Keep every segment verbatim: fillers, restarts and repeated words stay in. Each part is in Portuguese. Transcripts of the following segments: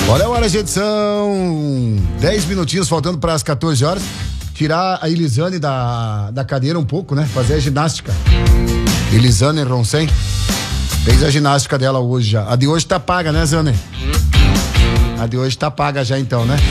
Olha a hora, gente, são dez minutinhos faltando para as quatorze horas. Tirar a Elisane da, da cadeira um pouco, né? Fazer a ginástica. Elisane Ronsen fez a ginástica dela hoje já. A de hoje tá paga, né, Zane? A de hoje tá paga já então, né?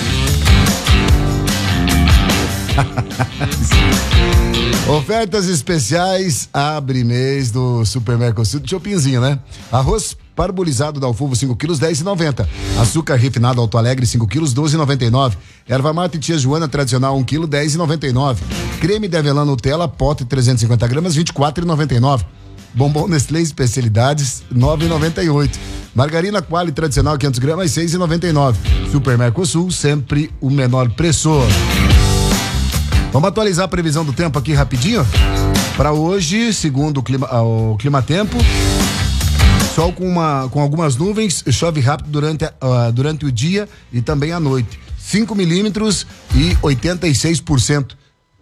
Ofertas especiais, abre mês do Supermercosul do Shoppingzinho, né? Arroz parbolizado da Alfuvo cinco quilos, dez reais e noventa centavos. Açúcar refinado Alto Alegre cinco quilos, doze reais e noventa e nove centavos. Erva mate Tia Joana tradicional um quilo, dez reais e noventa e nove centavos. Creme de avelã Nutella, pote trezentos e cinquenta gramas, vinte e quatro reais e noventa e nove centavos. Bombom Nestlé especialidades, nove reais e noventa e oito centavos. Margarina Quali tradicional quinhentos gramas, seis reais e noventa e nove centavos. Supermercosul, sempre o menor preço. Vamos atualizar a previsão do tempo aqui rapidinho. Para hoje, segundo o clima, o clima tempo, sol com, uma, com algumas nuvens, chove rápido durante, uh, durante o dia e também à noite. cinco milímetros e oitenta e seis por cento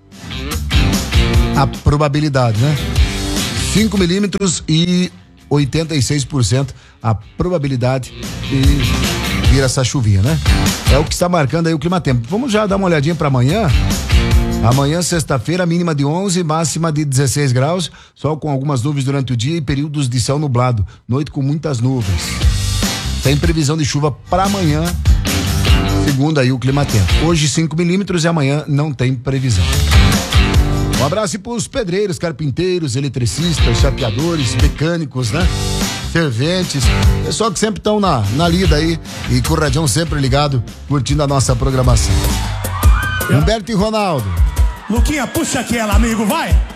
a probabilidade, né? cinco milímetros e oitenta e seis por cento a probabilidade de vir essa chuvinha, né? É o que está marcando aí o clima tempo. Vamos já dar uma olhadinha para amanhã. Amanhã, sexta-feira, mínima de onze, máxima de dezesseis graus, sol com algumas nuvens durante o dia e períodos de céu nublado, noite com muitas nuvens. Tem previsão de chuva para amanhã, segundo aí o clima tempo. Hoje cinco milímetros e amanhã não tem previsão. Um abraço para os pedreiros, carpinteiros, eletricistas, chapeadores, mecânicos, né? Serventes, pessoal que sempre estão na, na lida aí e com o radião sempre ligado, curtindo a nossa programação. Humberto e Ronaldo. Luquinha, puxa aquela, amigo, vai!